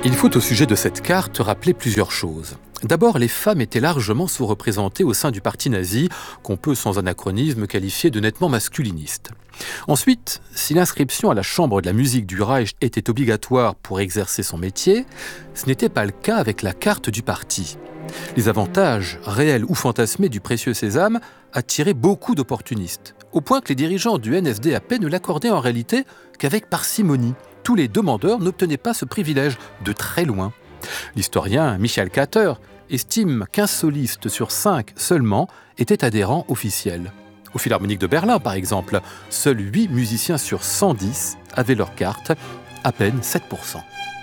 Il faut au sujet de cette carte rappeler plusieurs choses. D'abord, les femmes étaient largement sous-représentées au sein du parti nazi, qu'on peut sans anachronisme qualifier de nettement masculiniste. Ensuite, si l'inscription à la chambre de la musique du Reich était obligatoire pour exercer son métier, ce n'était pas le cas avec la carte du parti. Les avantages, réels ou fantasmés du précieux sésame attiraient beaucoup d'opportunistes, au point que les dirigeants du NSDAP ne l'accordaient en réalité qu'avec parcimonie. Tous les demandeurs n'obtenaient pas ce privilège, de très loin. L'historien Michael Kater estime qu'1 soliste sur 5 seulement était adhérent officiel. Au Philharmonique de Berlin, par exemple, seuls 8 musiciens sur 110 avaient leur carte, à peine 7%.